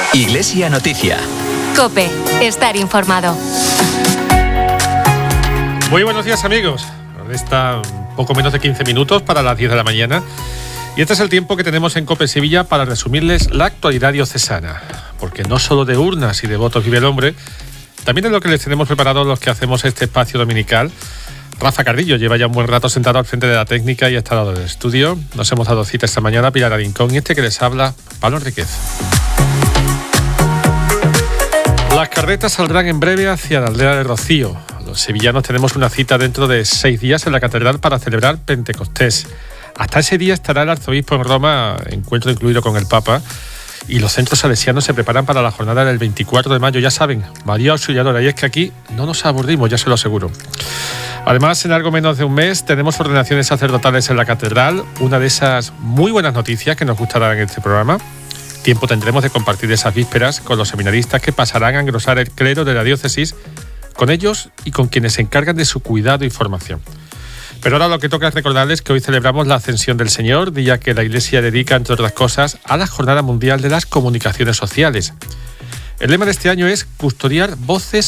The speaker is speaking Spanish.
Iglesia Noticia. COPE. Estar informado. Muy buenos días, amigos. Está poco menos de 15 minutos para las 10 de la mañana. Y este es el tiempo que tenemos en COPE Sevilla para resumirles la actualidad diocesana. Porque no solo de urnas y de votos vive el hombre, también es lo que les tenemos preparado los que hacemos este espacio dominical. Rafa Carrillo lleva ya un buen rato sentado al frente de la técnica y ha estado del estudio. Nos hemos dado cita esta mañana, Pilar Arincón, y este que les habla, Pablo Enríquez. Las carretas saldrán en breve hacia la aldea de Rocío. Los sevillanos tenemos una cita dentro de 6 días en la catedral para celebrar Pentecostés. Hasta ese día estará el arzobispo en Roma, encuentro incluido con el Papa, y los centros salesianos se preparan para la jornada del 24 de mayo, ya saben, María Auxiliadora, y es que aquí no nos aburrimos, ya se lo aseguro. Además, en algo menos de un mes tenemos ordenaciones sacerdotales en la catedral, una de esas muy buenas noticias que nos gusta dar en este programa. Tiempo tendremos de compartir esas vísperas con los seminaristas que pasarán a engrosar el clero de la diócesis, con ellos y con quienes se encargan de su cuidado y formación. Pero ahora lo que toca es recordarles que hoy celebramos la Ascensión del Señor, día que la Iglesia dedica, entre otras cosas, a la Jornada Mundial de las Comunicaciones Sociales. El lema de este año es custodiar voces